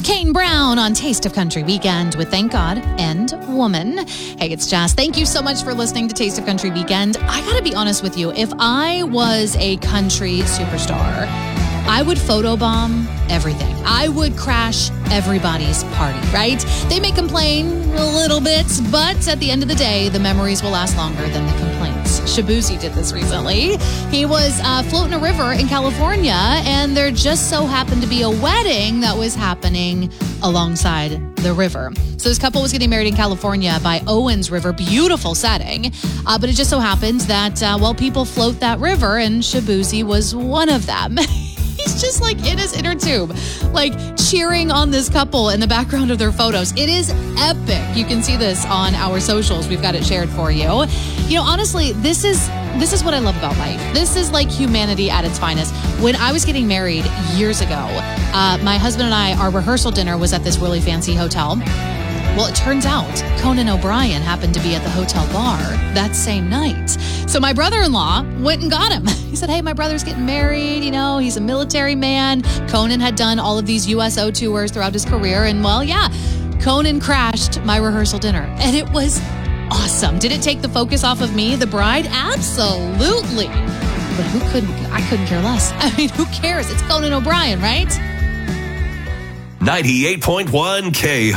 Kane Brown on Taste of Country Weekend with Thank God and Woman. Hey, it's Jazz. Thank you so much for listening to Taste of Country Weekend. I gotta be honest with you. If I was a country superstar, I would photobomb everything. I would crash everybody's party, right? They may complain a little bit, but at the end of the day, the memories will last longer than the complaints. Shabuzi did this recently. He was floating a river in California, and there just so happened to be a wedding that was happening alongside the river. So this couple was getting married in California by Owens River. Beautiful setting. But it just so happened that, people float that river, and Shabuzi was one of them. He's just like in his inner tube, like cheering on this couple in the background of their photos. It is epic. You can see this on our socials. We've got it shared for you. You know, honestly, this is what I love about life. This is like humanity at its finest. When I was getting married years ago, my husband and I, our rehearsal dinner was at this really fancy hotel. Well, it turns out Conan O'Brien happened to be at the hotel bar that same night. So my brother-in-law went and got him. He said, hey, my brother's getting married. You know, he's a military man. Conan had done all of these USO tours throughout his career. And well, yeah, Conan crashed my rehearsal dinner. And it was awesome. Did it take the focus off of me, the bride? Absolutely. But I couldn't care less. I mean, who cares? It's Conan O'Brien, right? 98.1 K